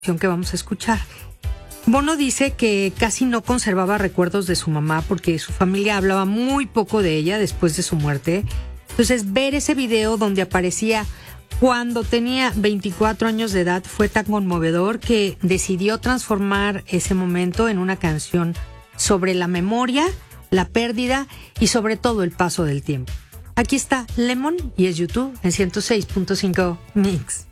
que vamos a escuchar. Bono dice que casi no conservaba recuerdos de su mamá porque su familia hablaba muy poco de ella después de su muerte. Entonces, ver ese video donde aparecía cuando tenía 24 años de edad fue tan conmovedor que decidió transformar ese momento en una canción sobre la memoria, la pérdida y sobre todo el paso del tiempo. Aquí está Lemon y es YouTube en 106.5 Mix.